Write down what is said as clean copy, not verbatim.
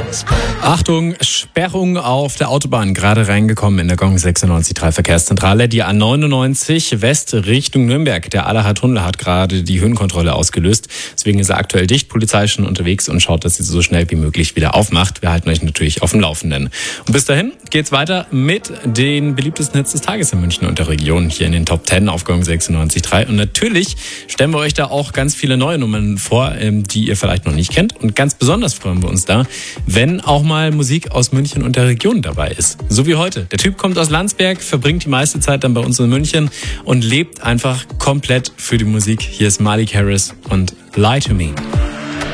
Achtung, Sperrung auf der Autobahn, gerade reingekommen in der Gong 96.3 Verkehrszentrale. Die A99 West Richtung Nürnberg. Der Allacher-Tunnel hat gerade die Höhenkontrolle ausgelöst. Deswegen ist er aktuell dicht. Polizei ist schon unterwegs und schaut, dass sie so schnell wie möglich wieder aufmacht. Wir halten euch natürlich auf dem Laufenden. Und bis dahin geht's weiter mit den beliebtesten Hits des Tages in München und der Region. Hier in den Top 10 auf Gong 96.3. Und natürlich stellen wir euch da auch ganz viele neue Nummern vor, die ihr vielleicht noch nicht kennt. Und ganz besonders freuen wir uns da, wenn auch mal Musik aus München und der Region dabei ist. So wie heute. Der Typ kommt aus Landsberg, verbringt die meiste Zeit dann bei uns in München und lebt einfach komplett für die Musik. Hier ist Malik Harris und Lie to Me.